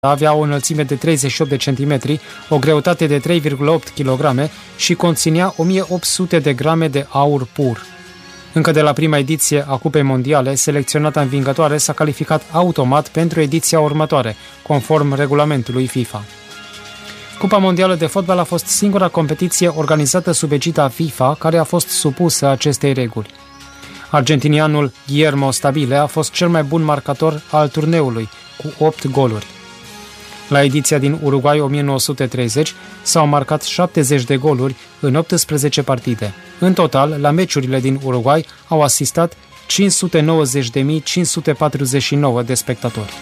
avea o înălțime de 38 de centimetri, o greutate de 3,8 kg și conținea 1800 de grame de aur pur. Încă de la prima ediție a Cupei Mondiale, selecționata învingătoare s-a calificat automat pentru ediția următoare, conform regulamentului FIFA. Cupa Mondială de Fotbal a fost singura competiție organizată sub egida FIFA care a fost supusă acestei reguli. Argentinianul Guillermo Stabile a fost cel mai bun marcator al turneului, cu 8 goluri. La ediția din Uruguay 1930 s-au marcat 70 de goluri în 18 partide. În total, la meciurile din Uruguay au asistat 590.549 de spectatori.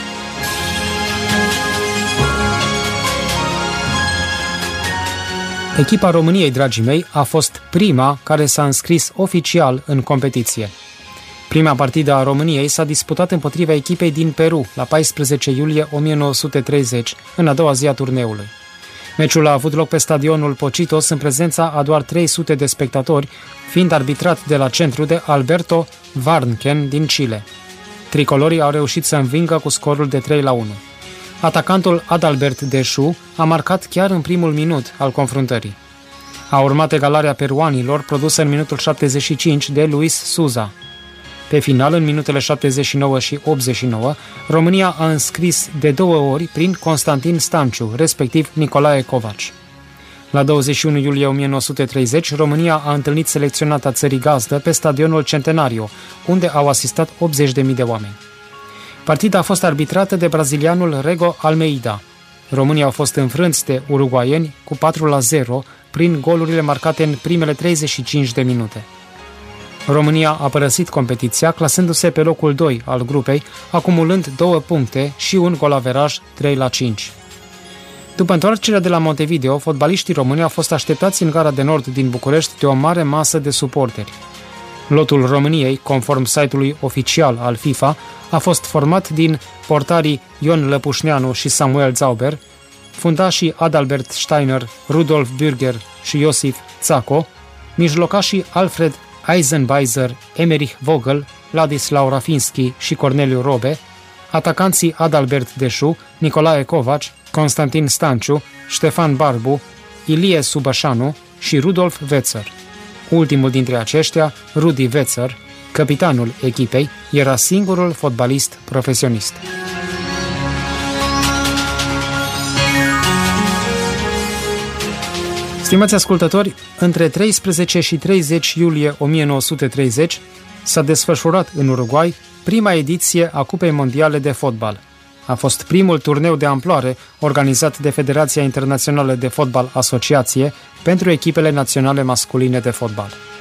Echipa României, dragii mei, a fost prima care s-a înscris oficial în competiție. Prima partidă a României s-a disputat împotriva echipei din Peru la 14 iulie 1930, în a doua zi a turneului. Meciul a avut loc pe stadionul Pocitos în prezența a doar 300 de spectatori, fiind arbitrat de la centru de Alberto Warnken din Chile. Tricolorii au reușit să învingă cu scorul de 3-1. Atacantul Adalbert Deșu a marcat chiar în primul minut al confruntării. A urmat egalarea peruanilor produsă în minutul 75 de Luis Souza. Pe final, în minutele 79 și 89, România a înscris de 2 ori prin Constantin Stanciu, respectiv Nicolae Covaci. La 21 iulie 1930, România a întâlnit selecționata țării gazdă pe stadionul Centenario, unde au asistat 80.000 de oameni. Partida a fost arbitrată de brazilianul Rego Almeida. Românii au fost înfrânți de uruguaieni cu 4-0 prin golurile marcate în primele 35 de minute. România a părăsit competiția, clasându-se pe locul 2 al grupei, acumulând 2 puncte și un golaveraj 3-5. După întoarcerea de la Montevideo, fotbaliștii români au fost așteptați în gara de nord din București de o mare masă de suporteri. Lotul României, conform site-ului oficial al FIFA, a fost format din portarii Ion Lăpușneanu și Samuel Zauber, fundașii Adalbert Steiner, Rudolf Bürger și Iosif Țaco, mijlocașii Alfred Eisenbeiser, Emmerich Vogel, Ladislau Rafinski și Corneliu Robe, atacanții Adalbert Deșu, Nicolae Covaci, Constantin Stanciu, Ștefan Barbu, Ilie Subășanu și Rudolf Wezer. Ultimul dintre aceștia, Rudi Wezer, capitanul echipei, era singurul fotbalist profesionist. Stimați ascultători, între 13 și 30 iulie 1930 s-a desfășurat în Uruguay prima ediție a Cupei Mondiale de Fotbal. A fost primul turneu de amploare organizat de Federația Internațională de Fotbal Asociație pentru echipele naționale masculine de fotbal.